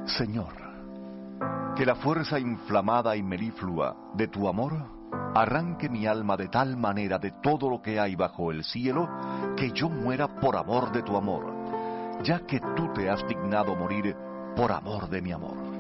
Señor, que la fuerza inflamada y meliflua de tu amor arranque mi alma de tal manera de todo lo que hay bajo el cielo, que yo muera por amor de tu amor, ya que tú te has dignado morir por amor de mi amor.